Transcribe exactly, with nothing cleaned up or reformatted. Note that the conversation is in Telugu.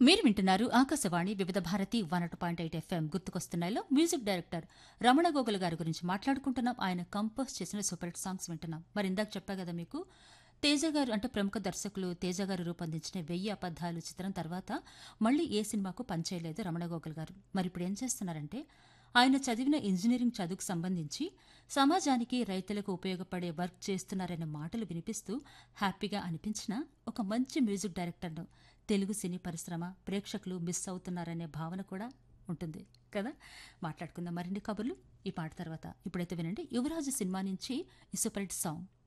మీరు వింటున్నారు ఆకాశవాణి వివిధ భారతి వన్ అటు point eight FM గుర్తుకొస్తున్నాయిలో music director Ramana గోగుల్ గారి గురించి మాట్లాడుకుంటున్నాం. ఆయన కంపోజ్ చేసిన సూపర్ హిట్ సాంగ్స్ వింటున్నాం. మరి ఇందాక చెప్పా కదా మీకు, తేజ గారు అంటే ప్రముఖ దర్శకులు తేజ గారు రూపొందించిన వెయ్యి అబద్ధాలు చిత్రం తర్వాత మళ్ళీ ఏ సినిమాకు పనిచేయలేదు రమణ గోగుల్ గారు. మరి ఇప్పుడు ఏం చేస్తున్నారంటే, ఆయన చదివిన ఇంజనీరింగ్ చదువుకు సంబంధించి సమాజానికి రైతులకు ఉపయోగపడే వర్క్ చేస్తున్నారనే మాటలు వినిపిస్తూ హ్యాపీగా అనిపించిన ఒక మంచి మ్యూజిక్ డైరెక్టర్ను తెలుగు సినీ పరిశ్రమ ప్రేక్షకులు మిస్ అవుతున్నారనే భావన కూడా ఉంటుంది కదా. మాట్లాడుకుందాం మరిన్ని కబుర్లు ఈ పాట తర్వాత. ఇప్పుడైతే వినండి, యువరాజు సినిమా నుంచి ఈ సూపర్ హిట్ సాంగ్.